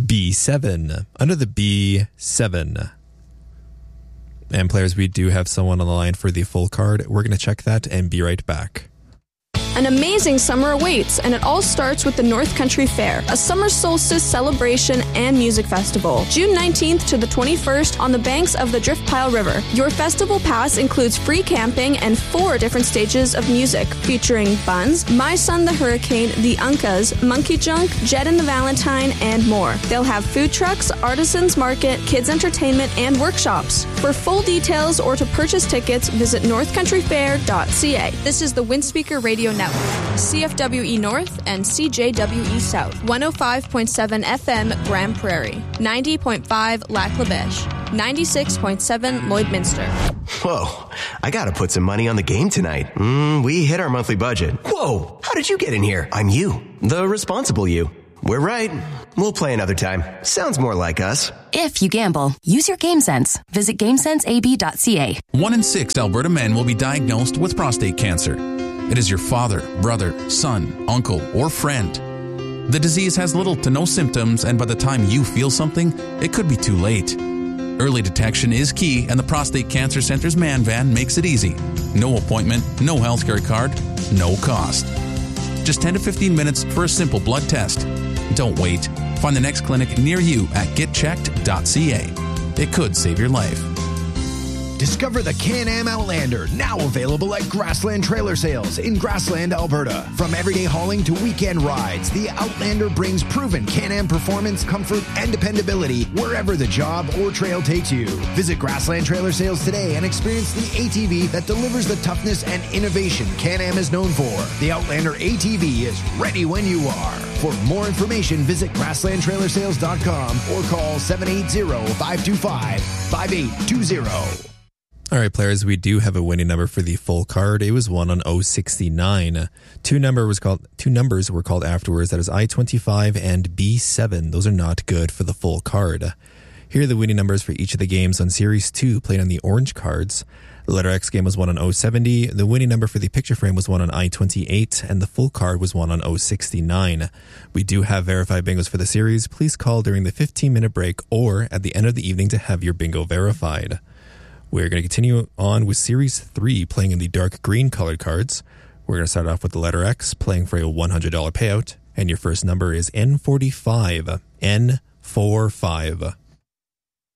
B7. Under the B7. And players, we do have someone on the line for the full card. We're going to check that and be right back. An amazing summer awaits, and it all starts with the North Country Fair, a summer solstice celebration and music festival. June 19th to the 21st on the banks of the Driftpile River. Your festival pass includes free camping and 4 different stages of music, featuring Buns, My Son the Hurricane, The Uncas, Monkey Junk, Jed and the Valentine, and more. They'll have food trucks, artisans market, kids entertainment, and workshops. For full details or to purchase tickets, visit northcountryfair.ca. This is the Windspeaker Radio Network, CFWE North and CJWE South, 105.7 FM Grand Prairie, 90.5 Lac La Biche, 96.7 Lloydminster. Whoa, I gotta put some money on the game tonight. We hit our monthly budget. Whoa, how did you get in here? I'm you, the responsible you. We're right. We'll play another time. Sounds more like us. If you gamble, use your game sense. Visit GameSenseAB.ca. 1 in 6 Alberta men will be diagnosed with prostate cancer. It is your father, brother, son, uncle, or friend. The disease has little to no symptoms, and by the time you feel something, it could be too late. Early detection is key, and the Prostate Cancer Center's Man Van makes it easy. No appointment, no healthcare card, no cost. Just 10 to 15 minutes for a simple blood test. Don't wait. Find the next clinic near you at getchecked.ca. It could save your life. Discover the Can-Am Outlander, now available at Grassland Trailer Sales in Grassland, Alberta. From everyday hauling to weekend rides, the Outlander brings proven Can-Am performance, comfort, and dependability wherever the job or trail takes you. Visit Grassland Trailer Sales today and experience the ATV that delivers the toughness and innovation Can-Am is known for. The Outlander ATV is ready when you are. For more information, visit grasslandtrailersales.com or call 780-525-5820. All right, players, we do have a winning number for the full card. It was won on 069. Two numbers were called afterwards. That is I-25 and B7. Those are not good for the full card. Here are the winning numbers for each of the games on Series 2 played on the orange cards. The letter X game was won on 070. The winning number for the picture frame was won on I-28, and the full card was won on 069. We do have verified bingos for the series. Please call during the 15-minute break or at the end of the evening to have your bingo verified. We're going to continue on with Series 3 playing in the dark green colored cards. We're going to start off with the letter X playing for a $100 payout. And your first number is N45. N45.